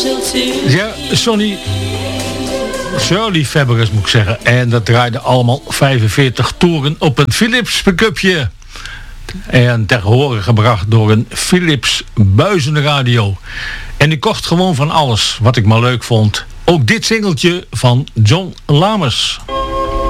Ja, Shirley Fabricus moet ik zeggen. En dat draaide allemaal 45 toeren op een Philips pick-upje. En ter horen gebracht door een Philips buizenradio. En ik kocht gewoon van alles wat ik maar leuk vond. Ook dit singeltje van John Lammers.